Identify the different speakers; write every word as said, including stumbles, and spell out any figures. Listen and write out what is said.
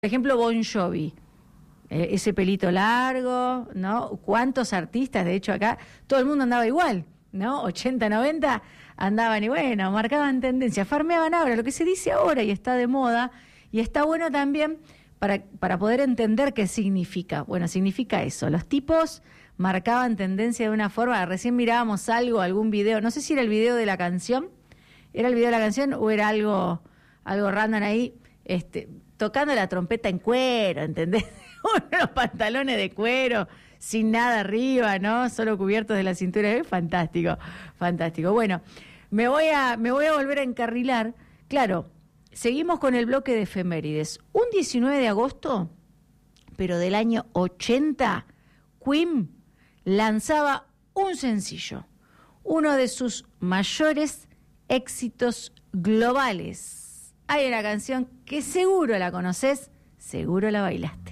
Speaker 1: Por ejemplo, Bon Jovi, eh, ese pelito largo, ¿no? ¿Cuántos artistas? De hecho, acá todo el mundo andaba igual, ¿no? ochenta, noventa andaban y bueno, marcaban tendencia, farmeaban ahora, lo que se dice ahora y está de moda, y está bueno también para, para poder entender qué significa. Bueno, significa eso, los tipos marcaban tendencia de una forma, recién mirábamos algo, algún video, no sé si era el video de la canción, ¿era el video de la canción o era algo, algo random ahí? Este, tocando la trompeta en cuero, ¿entendés? Unos pantalones de cuero, sin nada arriba, ¿no? Solo cubiertos de la cintura. Es fantástico, fantástico. Bueno, me voy a, me voy a volver a encarrilar. Claro, seguimos con el bloque de efemérides. Un diecinueve de agosto, pero del año ochenta, Queen lanzaba un sencillo, uno de sus mayores éxitos globales. Hay una canción que seguro la conoces, seguro la bailaste.